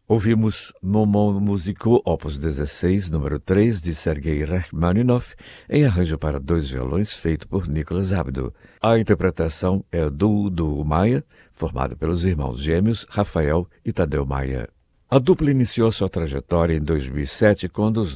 Ouvimos Momon Musical, Opus 16, número 3, de Sergei Rachmaninoff, em arranjo para 2 violões, feito por Nicholas Abdo. A interpretação é do Maia, formado pelos irmãos gêmeos Rafael e Tadeu Maia. A dupla iniciou sua trajetória em 2007, quando os